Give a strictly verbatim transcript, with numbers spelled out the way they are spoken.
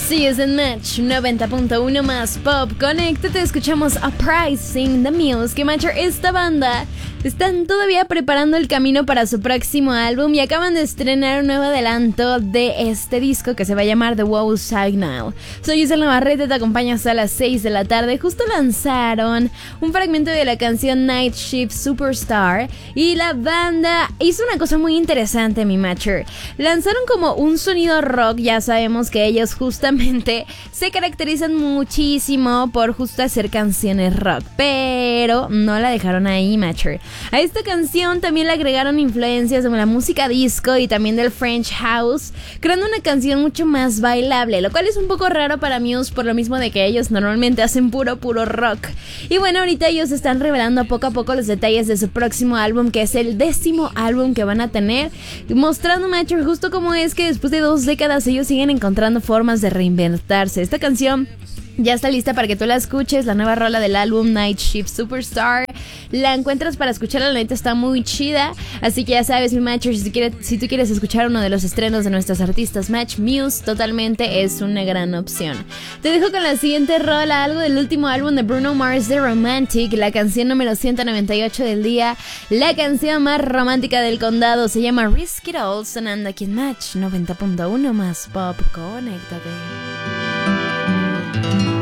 Sí, es en Match noventa punto uno más Pop. Conéctate, escuchamos Uprising the Muse. Que Matcher, esta banda están todavía preparando el camino para su próximo álbum y acaban de estrenar un nuevo adelanto de este disco que se va a llamar The Wow Signal. Soy Isela Navarrete, te acompaño hasta las seis de la tarde. Justo lanzaron un fragmento de la canción Night Shift Superstar y la banda hizo una cosa muy interesante, mi Matcher. Lanzaron como un sonido rock. Ya sabemos que ellos justamente se caracterizan muchísimo por justo hacer canciones rock, pero no la dejaron ahí, Matcher. A esta canción también le agregaron influencias de la música disco y también del French House, creando una canción mucho más bailable, lo cual es un poco raro para Muse por lo mismo de que ellos normalmente hacen puro, puro rock. Y bueno, ahorita ellos están revelando poco a poco los detalles de su próximo álbum, que es el décimo álbum que van a tener, mostrando, Matcher, justo como es que después de dos décadas ellos siguen encontrando formas de reinventarse. Esta canción ya está lista para que tú la escuches, la nueva rola del álbum Night Shift Superstar. La encuentras para escucharla, la neta está muy chida. Así que ya sabes, mi Matcher, si tú, quieres, si tú quieres escuchar uno de los estrenos de nuestras artistas Match, Muse totalmente es una gran opción. Te dejo con la siguiente rola, algo del último álbum de Bruno Mars, The Romantic, la canción número ciento noventa y ocho del día, la canción más romántica del condado. Se llama Risk It All, sonando aquí en Match noventa punto uno más Pop. Conéctate.